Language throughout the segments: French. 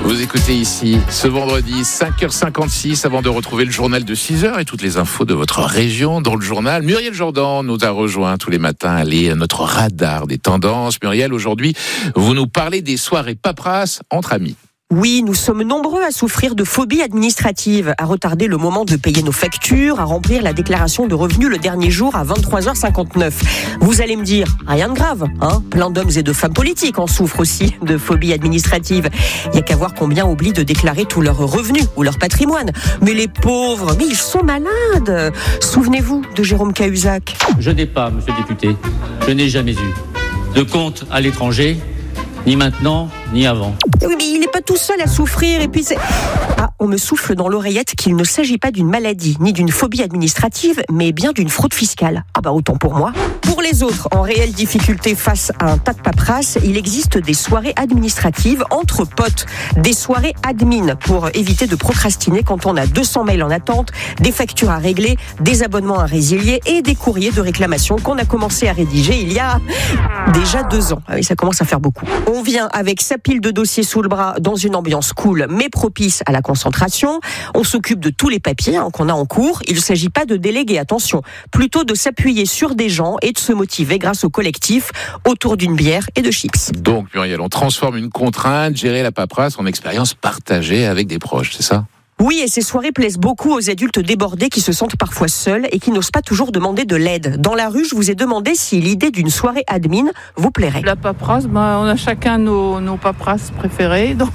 Vous écoutez ici ce vendredi 5h56 avant de retrouver le journal de 6h et toutes les infos de votre région dans le journal. Muriel Jourdan nous a rejoint tous les matins. Elle est notre radar des tendances. Muriel, aujourd'hui, vous nous parlez des soirées paperasses entre amis. Oui, nous sommes nombreux à souffrir de phobie administrative, à retarder le moment de payer nos factures, à remplir la déclaration de revenus le dernier jour à 23h59. Vous allez me dire, rien de grave, hein ? Plein d'hommes et de femmes politiques en souffrent aussi de phobie administrative. Il n'y a qu'à voir combien oublient de déclarer tous leurs revenus ou leur patrimoine. Mais les pauvres, mais ils sont malades. Souvenez-vous de Jérôme Cahuzac. Je n'ai pas, monsieur le député, je n'ai jamais eu de compte à l'étranger, ni maintenant, ni avant. Oui, mais il n'est pas tout seul à souffrir. Et puis on me souffle dans l'oreillette qu'il ne s'agit pas d'une maladie, ni d'une phobie administrative, mais bien d'une fraude fiscale. Autant pour moi. Pour les autres, en réelle difficulté face à un tas de paperasse, il existe des soirées administratives entre potes. Des soirées admin pour éviter de procrastiner quand on a 200 mails en attente, des factures à régler, des abonnements à résilier et des courriers de réclamation qu'on a commencé à rédiger il y a déjà 2 ans. Ah oui, ça commence à faire beaucoup. On vient avec sa pile de dossiers sous le bras dans une ambiance cool mais propice à la concentration. On s'occupe de tous les papiers qu'on a en cours. Il ne s'agit pas de déléguer, attention, plutôt de s'appuyer sur des gens et de se motiver grâce au collectif autour d'une bière et de chips. Donc Muriel, on transforme une contrainte, gérer la paperasse en expérience partagée avec des proches, c'est ça ? Oui, et ces soirées plaisent beaucoup aux adultes débordés qui se sentent parfois seuls et qui n'osent pas toujours demander de l'aide. Dans la rue, je vous ai demandé si l'idée d'une soirée admin vous plairait. La paperasse, on a chacun nos paperasses préférées. Donc,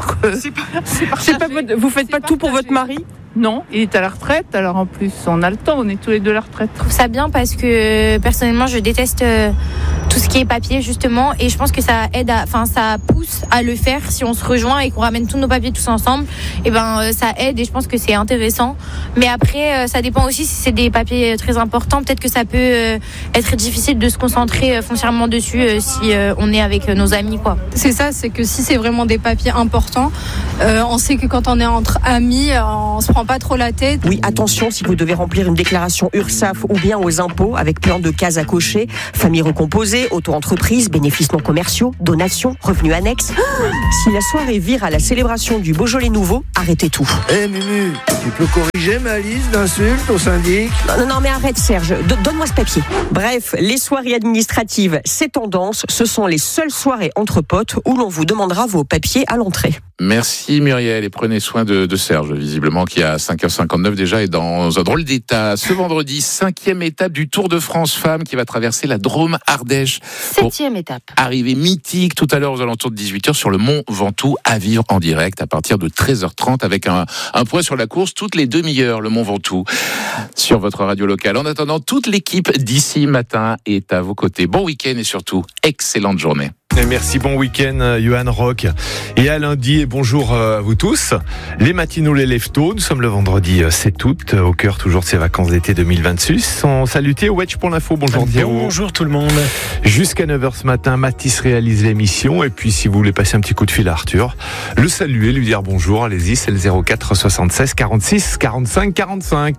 vous faites pas tout pour votre mari ? Non, il est à la retraite, alors en plus on a le temps, on est tous les deux à la retraite. Je trouve ça bien parce que personnellement je déteste tout ce qui est papier justement et je pense que ça aide, ça pousse à le faire si on se rejoint et qu'on ramène tous nos papiers tous ensemble. Et ça aide et je pense que c'est intéressant. Mais après ça dépend aussi si c'est des papiers très importants, peut-être que ça peut être difficile de se concentrer foncièrement dessus si on est avec nos amis quoi. C'est ça, c'est que si c'est vraiment des papiers importants, on sait que quand on est entre amis, on se prend pas trop la tête. Oui, attention si vous devez remplir une déclaration URSSAF ou bien aux impôts avec plein de cases à cocher, famille recomposée, auto-entreprise, bénéfices non commerciaux, donations, revenus annexes. Si la soirée vire à la célébration du Beaujolais nouveau, arrêtez tout. Mumu, tu peux corriger ma liste d'insultes au syndic ? Non, mais arrête Serge, donne-moi ce papier. Bref, les soirées administratives, c'est tendance, ce sont les seules soirées entre potes où l'on vous demandera vos papiers à l'entrée. Merci Muriel et prenez soin de Serge, visiblement qui à 5h59 déjà est dans un drôle d'état. Ce vendredi, 5e étape du Tour de France Femmes qui va traverser la Drôme-Ardèche. 7e étape. Arrivée mythique tout à l'heure aux alentours de 18h sur le Mont Ventoux à vivre en direct à partir de 13h30 avec un point sur la course toutes les demi-heures, le Mont Ventoux sur votre radio locale. En attendant, toute l'équipe d'ici matin est à vos côtés. Bon week-end et surtout, excellente journée. Et merci, bon week-end, Johan Rock. Et à lundi, et bonjour à vous tous. Les matinaux, les lève-tôt. Nous sommes le vendredi 7 août, au cœur toujours de ces vacances d'été 2026. On salue Théo Wedge pour l'info. Bonjour Théo. Bonjour tout le monde. Jusqu'à 9h ce matin, Mathis réalise l'émission. Et puis si vous voulez passer un petit coup de fil à Arthur, le saluer, lui dire bonjour, allez-y, c'est le 04 76 46 45 45.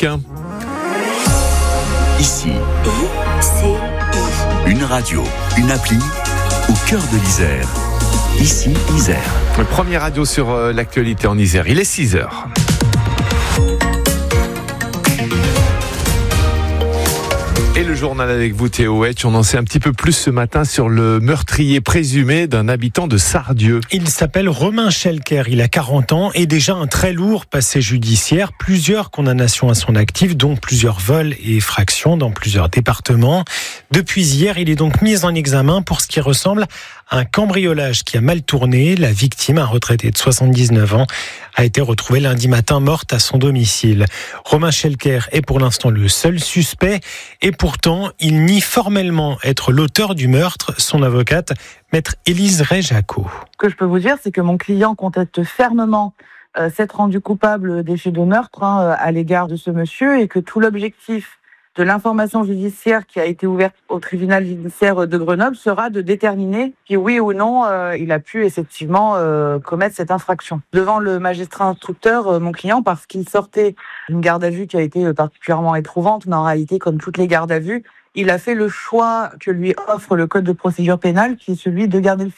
Ici, une radio, une appli au cœur de l'Isère. Ici, Isère. Le premier radio sur l'actualité en Isère. Il est 6h. Et le journal avec vous, Théo Hetch. On en sait un petit peu plus ce matin sur le meurtrier présumé d'un habitant de Sardieu. Il s'appelle Romain Schelker. Il a 40 ans et déjà un très lourd passé judiciaire. Plusieurs condamnations à son actif, dont plusieurs vols et effractions dans plusieurs départements. Depuis hier, il est donc mis en examen pour ce qui ressemble à un cambriolage qui a mal tourné. La victime, un retraité de 79 ans, a été retrouvée lundi matin morte à son domicile. Romain Schelker est pour l'instant le seul suspect et pourtant, il nie formellement être l'auteur du meurtre. Son avocate, maître Élise Ray-Jaco. Ce que je peux vous dire, c'est que mon client conteste fermement s'être rendu coupable des faits de meurtre à l'égard de ce monsieur et que tout l'objectif de l'information judiciaire qui a été ouverte au tribunal judiciaire de Grenoble sera de déterminer si oui ou non il a pu effectivement commettre cette infraction. Devant le magistrat instructeur, mon client, parce qu'il sortait d'une garde à vue qui a été particulièrement éprouvante, mais en réalité, comme toutes les gardes à vue, il a fait le choix que lui offre le code de procédure pénale, qui est celui de garder le silence.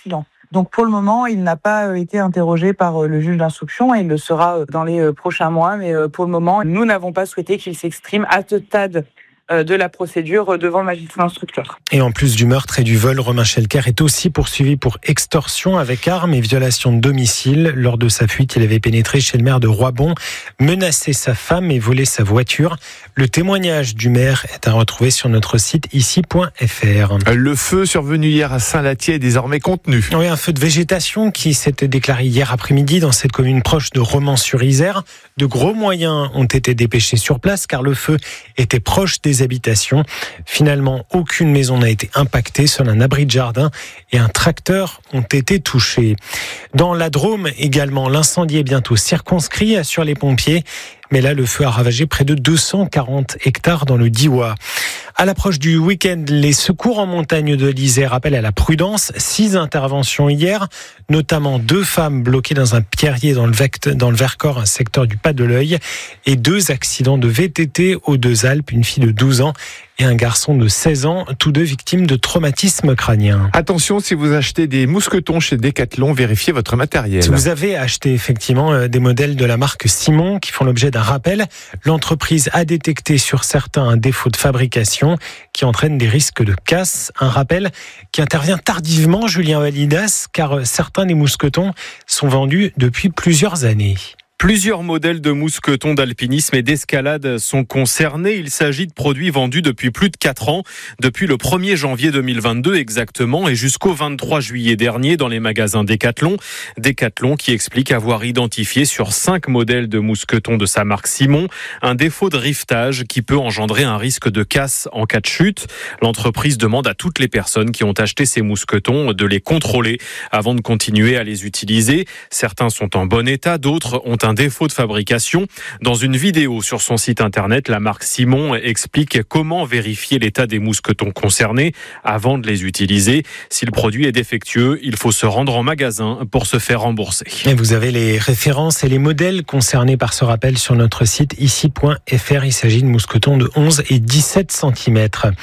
Donc pour le moment, il n'a pas été interrogé par le juge d'instruction et il le sera dans les prochains mois. Mais pour le moment, nous n'avons pas souhaité qu'il s'exprime à ce stade de la procédure devant le magistrat instructeur. Et en plus du meurtre et du vol, Romain Schelker est aussi poursuivi pour extorsion avec arme et violation de domicile. Lors de sa fuite, il avait pénétré chez le maire de Roibon, menacé sa femme et volé sa voiture. Le témoignage du maire est à retrouver sur notre site ici.fr. Le feu survenu hier à Saint-Lathier est désormais contenu. Oui, un feu de végétation qui s'était déclaré hier après-midi dans cette commune proche de Romans-sur-Isère. De gros moyens ont été dépêchés sur place car le feu était proche des habitations. Finalement, aucune maison n'a été impactée, seul un abri de jardin et un tracteur ont été touchés. Dans la Drôme également, l'incendie est bientôt circonscrit, assurent les pompiers. Mais là, le feu a ravagé près de 240 hectares dans le Diois. À l'approche du week-end, les secours en montagne de l'Isère appellent à la prudence. 6 interventions hier, notamment 2 femmes bloquées dans un pierrier dans le Vercors, un secteur du Pas de l'Œil, et 2 accidents de VTT aux Deux Alpes, une fille de 12 ans et un garçon de 16 ans, tous 2 victimes de traumatisme crânien. Attention, si vous achetez des mousquetons chez Decathlon, vérifiez votre matériel. Si vous avez acheté effectivement des modèles de la marque Simon qui font l'objet d'un rappel, l'entreprise a détecté sur certains un défaut de fabrication qui entraîne des risques de casse. Un rappel qui intervient tardivement, Julien Validas, car certains des mousquetons sont vendus depuis plusieurs années. Plusieurs modèles de mousquetons d'alpinisme et d'escalade sont concernés. Il s'agit de produits vendus depuis plus de 4 ans, depuis le 1er janvier 2022 exactement et jusqu'au 23 juillet dernier dans les magasins Decathlon. Decathlon qui explique avoir identifié sur 5 modèles de mousquetons de sa marque Simon un défaut de riftage qui peut engendrer un risque de casse en cas de chute. L'entreprise demande à toutes les personnes qui ont acheté ces mousquetons de les contrôler avant de continuer à les utiliser. Certains sont en bon état, d'autres ont un défaut de fabrication. Dans une vidéo sur son site internet, la marque Simon explique comment vérifier l'état des mousquetons concernés avant de les utiliser. Si le produit est défectueux, il faut se rendre en magasin pour se faire rembourser. Et vous avez les références et les modèles concernés par ce rappel sur notre site ici.fr. Il s'agit de mousquetons de 11 et 17 cm.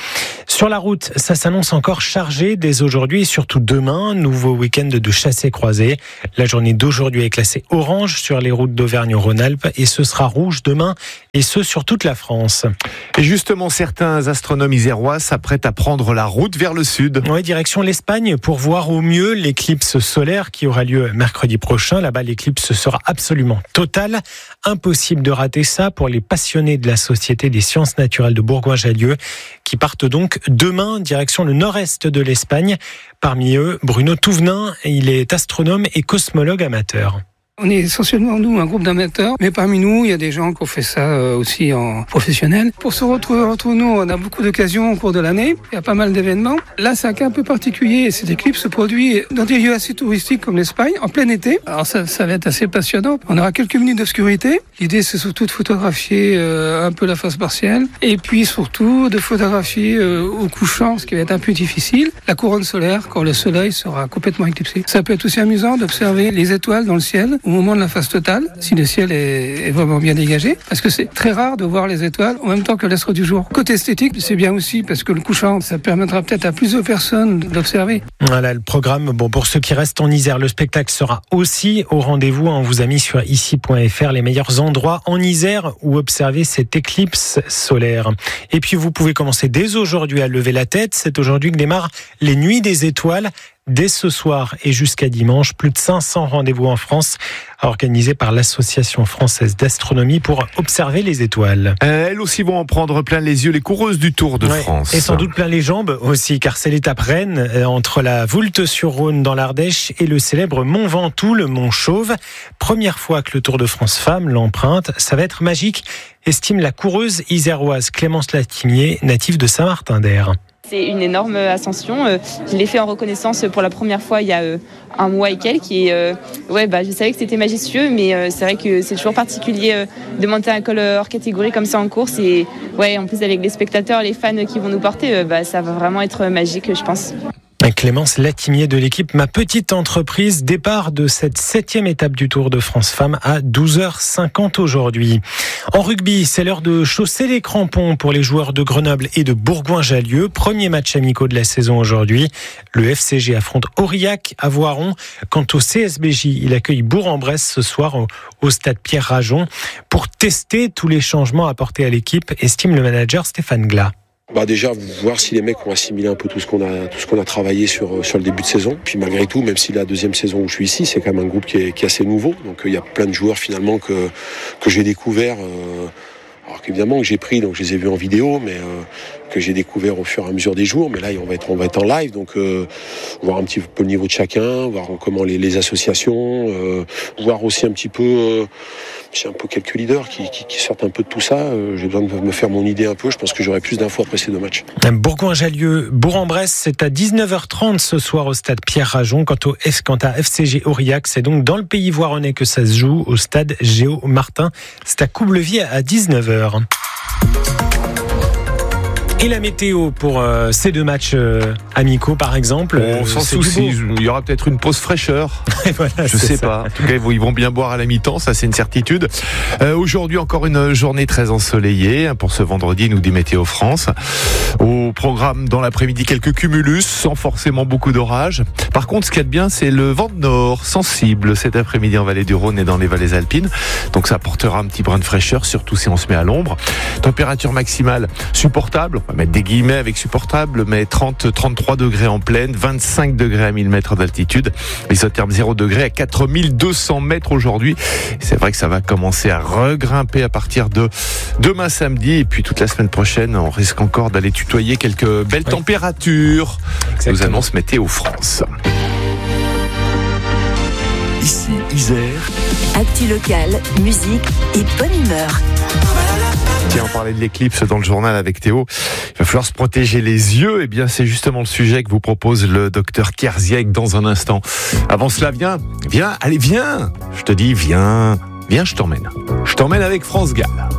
Sur la route, ça s'annonce encore chargé dès aujourd'hui et surtout demain. Nouveau week-end de chassés-croisés. La journée d'aujourd'hui est classée orange sur les routes d'Auvergne-Rhône-Alpes et ce sera rouge demain et ce sur toute la France. Et justement, certains astronomes isérois s'apprêtent à prendre la route vers le sud. Oui, direction l'Espagne pour voir au mieux l'éclipse solaire qui aura lieu mercredi prochain. Là-bas, l'éclipse sera absolument totale. Impossible de rater ça pour les passionnés de la Société des sciences naturelles de Bourgoin-Jallieu qui partent donc demain direction le nord-est de l'Espagne. Parmi eux, Bruno Touvenin, il est astronome et cosmologue amateur. On est essentiellement, nous, un groupe d'amateurs, mais parmi nous, il y a des gens qui ont fait ça aussi en professionnel. Pour se retrouver entre nous, on a beaucoup d'occasions au cours de l'année. Il y a pas mal d'événements. Là, c'est un cas un peu particulier. Cette éclipse se produit dans des lieux assez touristiques comme l'Espagne, en plein été. Alors ça va être assez passionnant. On aura quelques minutes d'obscurité. L'idée, c'est surtout de photographier un peu la phase partielle. Et puis surtout, de photographier au couchant, ce qui va être un peu difficile, la couronne solaire, quand le soleil sera complètement éclipsé. Ça peut être aussi amusant d'observer les étoiles dans le ciel au moment de la phase totale, si le ciel est vraiment bien dégagé, parce que c'est très rare de voir les étoiles en même temps que l'astre du jour. Côté esthétique, c'est bien aussi parce que le couchant, ça permettra peut-être à plusieurs personnes de l'observer. Voilà le programme. Bon, pour ceux qui restent en Isère, le spectacle sera aussi au rendez-vous. On vous a mis sur ici.fr les meilleurs endroits en Isère où observer cette éclipse solaire. Et puis vous pouvez commencer dès aujourd'hui à lever la tête. C'est aujourd'hui que démarrent les Nuits des Étoiles. Dès ce soir et jusqu'à dimanche, plus de 500 rendez-vous en France organisés par l'Association française d'astronomie pour observer les étoiles. Elles aussi vont en prendre plein les yeux, les coureuses du Tour de France. Et sans doute plein les jambes aussi, car c'est l'étape reine entre la Voulte-sur-Rhône dans l'Ardèche et le célèbre Mont Ventoux, le Mont Chauve. Première fois que le Tour de France Femmes l'emprunte, ça va être magique, estime la coureuse iséroise Clémence Latimier, native de Saint-Martin-d'Air. C'est une énorme ascension. Je l'ai fait en reconnaissance pour la première fois il y a un mois et quelques. Et je savais que c'était majestueux, mais c'est vrai que c'est toujours particulier de monter un col hors catégorie comme ça en course. Et en plus avec les spectateurs, les fans qui vont nous porter, ça va vraiment être magique, je pense. Clémence Latimier de l'équipe Ma Petite Entreprise, départ de cette 7e étape du Tour de France Femmes à 12h50 aujourd'hui. En rugby, c'est l'heure de chausser les crampons pour les joueurs de Grenoble et de Bourgoin-Jallieu. Premier match amicaux de la saison aujourd'hui. Le FCG affronte Aurillac à Voiron. Quant au CSBJ, il accueille Bourg-en-Bresse ce soir au stade Pierre-Rajon pour tester tous les changements apportés à l'équipe, estime le manager Stéphane Glas. Déjà voir si les mecs ont assimilé un peu tout ce qu'on a travaillé sur le début de saison. Puis malgré tout, même si la deuxième saison où je suis ici, c'est quand même un groupe qui est assez nouveau. Donc il y a plein de joueurs finalement que j'ai découvert. Alors qu'évidemment que j'ai pris, donc je les ai vus en vidéo, mais que j'ai découvert au fur et à mesure des jours. Mais là, on va être en live, donc voir un petit peu le niveau de chacun, voir comment les associations, voir aussi un petit peu. J'ai un peu quelques leaders qui sortent un peu de tout ça. J'ai besoin de me faire mon idée un peu. Je pense que j'aurai plus d'infos après ces deux matchs. Bourgoin-Jallieu, Bourg-en-Bresse, c'est à 19h30 ce soir au stade Pierre-Rajon. Quant à FCG Aurillac, c'est donc dans le pays voironnais que ça se joue, au stade Géo Martin. C'est à Coublevier à 19h. Et la météo pour ces deux matchs amicaux, par exemple. Sans souci, il y aura peut-être une pause fraîcheur. Voilà, je sais pas. En tout cas, ils vont bien boire à la mi-temps, ça c'est une certitude. Aujourd'hui, encore une journée très ensoleillée pour ce vendredi, nous dit Météo France. Au programme, dans l'après-midi, quelques cumulus, sans forcément beaucoup d'orage. Par contre, ce qu'il y a de bien, c'est le vent de nord, sensible cet après-midi en vallée du Rhône et dans les vallées alpines. Donc ça apportera un petit brin de fraîcheur, surtout si on se met à l'ombre. Température maximale supportable. On va mettre des guillemets avec supportable, mais 30-33 degrés en plaine, 25 degrés à 1000 mètres d'altitude. Isotherme 0 degrés à 4200 mètres aujourd'hui. C'est vrai que ça va commencer à regrimper à partir de demain samedi. Et puis toute la semaine prochaine, on risque encore d'aller tutoyer quelques belles températures. Exactement. Nous annonce Météo France. Ici Isère. Actu locale, musique et bonne humeur. Tiens, on parlait de l'éclipse dans le journal avec Théo. Il va falloir se protéger les yeux. Eh bien, c'est justement le sujet que vous propose le docteur Kerziek dans un instant. Avant cela, viens, allez, viens. Je te dis, viens, je t'emmène. Je t'emmène avec France Gall.